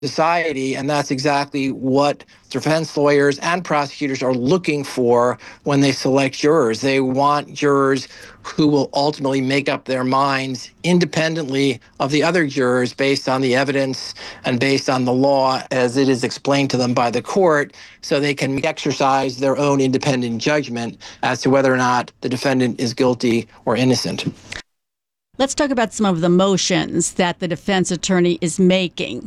society, and that's exactly what defense lawyers and prosecutors are looking for when they select jurors. They want jurors who will ultimately make up their minds independently of the other jurors based on the evidence and based on the law as it is explained to them by the court, so they can exercise their own independent judgment as to whether or not the defendant is guilty or innocent. Let's talk about some of the motions that the defense attorney is making.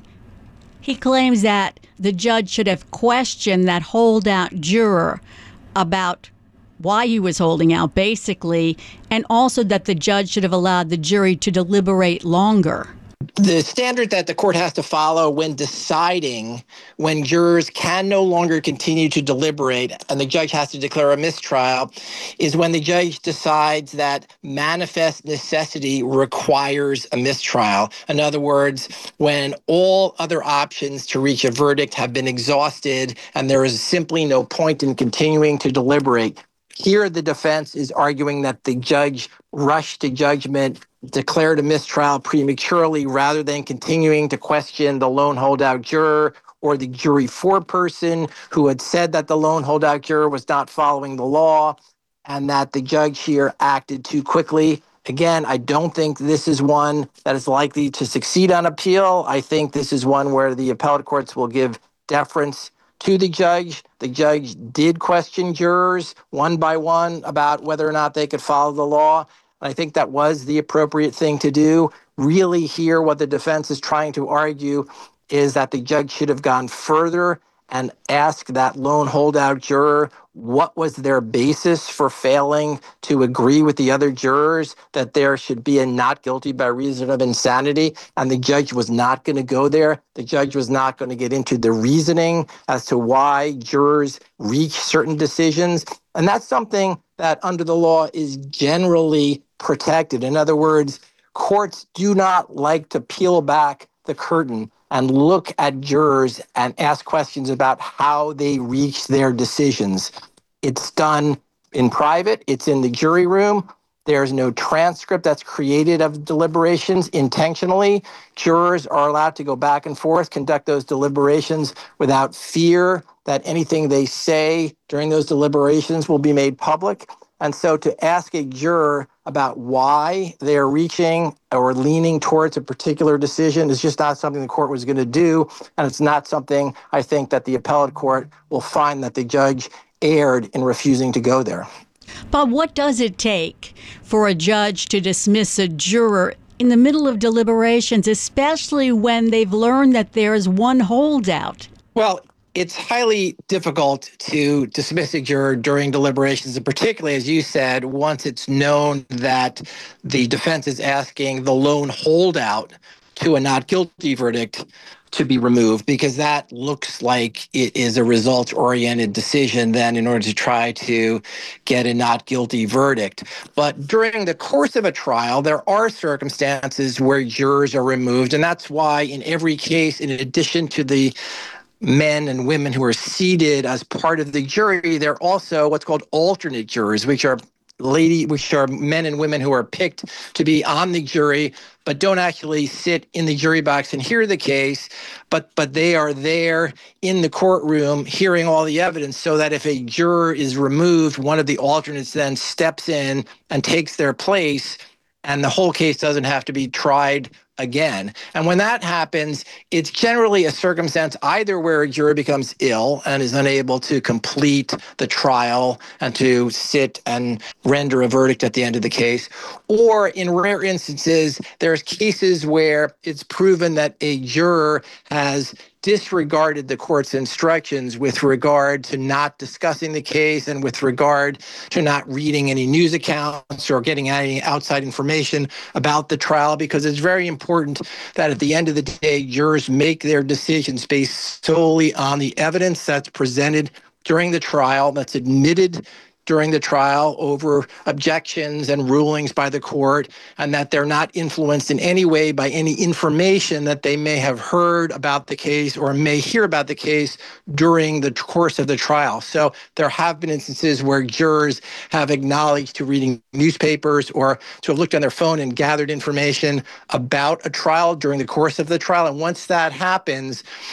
He claims that the judge should have questioned that holdout juror about why he was holding out, basically, and also that the judge should have allowed the jury to deliberate longer. The standard that the court has to follow when deciding when jurors can no longer continue to deliberate and the judge has to declare a mistrial is when the judge decides that manifest necessity requires a mistrial. In other words, when all other options to reach a verdict have been exhausted and there is simply no point in continuing to deliberate. Here, the defense is arguing that the judge rushed to judgment, declared a mistrial prematurely rather than continuing to question the lone holdout juror or the jury foreperson who had said that the lone holdout juror was not following the law and that the judge here acted too quickly. Again, I don't think this is one that is likely to succeed on appeal. I think this is one where the appellate courts will give deference to the judge. The judge did question jurors one by one about whether or not they could follow the law. And I think that was the appropriate thing to do. Really here, what the defense is trying to argue is that the judge should have gone further and asked that lone holdout juror what was their basis for failing to agree with the other jurors that there should be a not guilty by reason of insanity. And the judge was not going to go there. The judge was not going to get into the reasoning as to why jurors reach certain decisions. And that's something that under the law is generally protected. In other words, courts do not like to peel back the curtain and look at jurors and ask questions about how they reach their decisions. It's done in private. It's in the jury room. There's no transcript that's created of deliberations intentionally. Jurors are allowed to go back and forth, conduct those deliberations without fear that anything they say during those deliberations will be made public. And so to ask a juror about why they're reaching or leaning towards a particular decision is just not something the court was going to do. And it's not something I think that the appellate court will find that the judge erred in refusing to go there. Bob, what does it take for a judge to dismiss a juror in the middle of deliberations, especially when they've learned that there's one holdout? Well, it's highly difficult to dismiss a juror during deliberations, and particularly, as you said, once it's known that the defense is asking the lone holdout to a not guilty verdict to be removed, because that looks like it is a results-oriented decision then in order to try to get a not guilty verdict. But during the course of a trial, there are circumstances where jurors are removed, and that's why in every case, in addition to the men and women who are seated as part of the jury, they're also what's called alternate jurors, which are men and women who are picked to be on the jury, but don't actually sit in the jury box and hear the case, but they are there in the courtroom hearing all the evidence, so that if a juror is removed, one of the alternates then steps in and takes their place, and the whole case doesn't have to be tried again. And when that happens, it's generally a circumstance either where a juror becomes ill and is unable to complete the trial and to sit and render a verdict at the end of the case, or in rare instances, there's cases where it's proven that a juror has disregarded the court's instructions with regard to not discussing the case and with regard to not reading any news accounts or getting any outside information about the trial, because it's very important that at the end of the day, jurors make their decisions based solely on the evidence that's presented during the trial, that's admitted during the trial over objections and rulings by the court, and that they're not influenced in any way by any information that they may have heard about the case or may hear about the case during the course of the trial. So there have been instances where jurors have acknowledged to reading newspapers or to have looked on their phone and gathered information about a trial during the course of the trial. And once that happens,